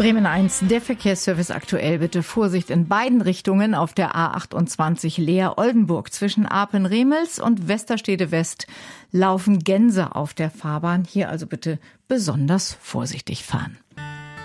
Bremen 1, der Verkehrsservice aktuell. Bitte Vorsicht in beiden Richtungen auf der A28 Leer-Oldenburg. Zwischen Apen-Remels und Westerstede West laufen Gänse auf der Fahrbahn. Hier also bitte besonders vorsichtig fahren.